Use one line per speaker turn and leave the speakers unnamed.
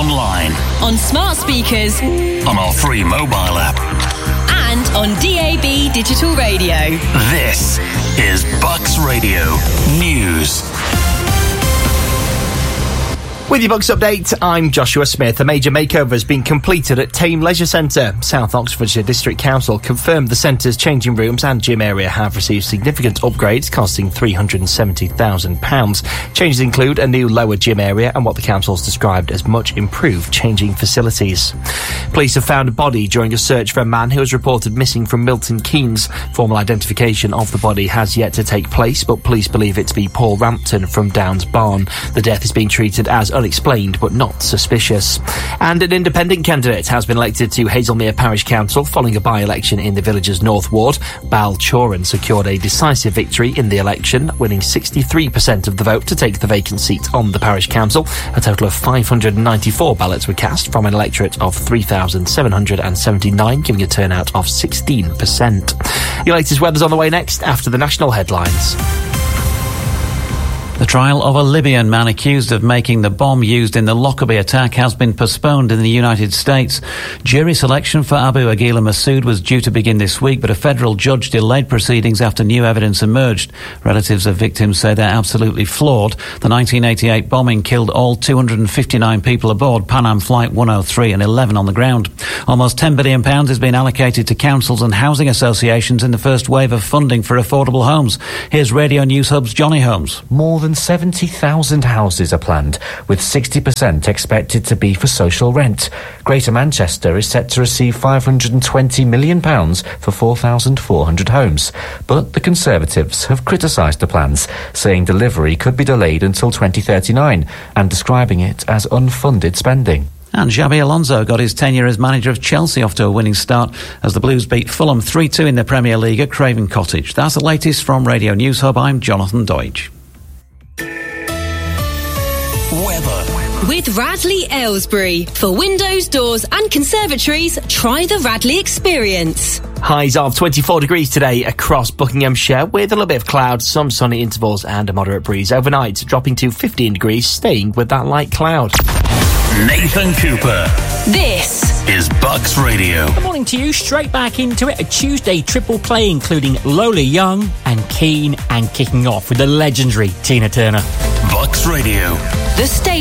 online,
on smart speakers,
on our free mobile app,
and on DAB digital radio.
This is Bucks Radio News.
With your Bucks update, I'm Joshua Smith. A major makeover has been completed at Tame Leisure Centre. South Oxfordshire District Council confirmed the centre's changing rooms and gym area have received significant upgrades costing £370,000. Changes include a new lower gym area and what the council's described as much improved changing facilities. Police have found a body during a search for a man who was reported missing from Milton Keynes. Formal identification of the body has yet to take place, but police believe it to be Paul Rampton from Downs Barn. The death is being treated as unexplained but not suspicious. And an independent candidate has been elected to Hazelmere Parish Council following a by-election in the village's North Ward. Bal Choran secured a decisive victory in the election, winning 63% of the vote to take the vacant seat on the parish council. A total of 594 ballots were cast from an electorate of 3,779, giving a turnout of 16%. Your latest weather's on the way next after the national headlines.
The trial of a Libyan man accused of making the bomb used in the Lockerbie attack has been postponed in the United States. Jury selection for Abu Aghila Massoud was due to begin this week, but a federal judge delayed proceedings after new evidence emerged. Relatives of victims say they're absolutely flawed. The 1988 bombing killed all 259 people aboard Pan Am Flight 103 and 11 on the ground. Almost £10 billion has been allocated to councils and housing associations in the first wave of funding for affordable homes. Here's Radio News Hub's Johnny Holmes.
More than 70,000 houses are planned, with 60% expected to be for social rent. Greater Manchester is set to receive £520 million for 4,400 homes. But the Conservatives have criticised the plans, saying delivery could be delayed until 2039 and describing it as unfunded spending.
And Xabi Alonso got his tenure as manager of Chelsea off to a winning start as the Blues beat Fulham 3-2 in the Premier League at Craven Cottage. That's the latest from Radio News Hub. I'm Jonathan Deutsch.
Weather.
With Radley Aylesbury. For windows, doors and conservatories, try the Radley experience.
Highs of 24 degrees today across Buckinghamshire with a little bit of cloud, some sunny intervals and a moderate breeze. Overnight, dropping to 15 degrees, staying with that light cloud.
Nathan Cooper.
This
is Bucks Radio.
Good morning to you. Straight back into it. A Tuesday triple play including Lola Young and Keane, and kicking off with the legendary Tina Turner.
Bucks Radio.
the station.